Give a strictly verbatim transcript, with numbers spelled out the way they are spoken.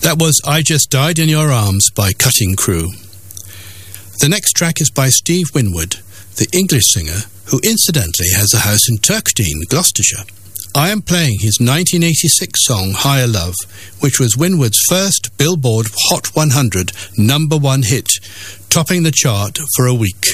That was I Just Died in Your Arms by Cutting Crew. The next track is by Steve Winwood, the English singer, who incidentally has a house in Turkdean, Gloucestershire. I am playing his nineteen eighty-six song Higher Love, which was Winwood's first Billboard Hot one hundred number one hit, topping the chart for a week.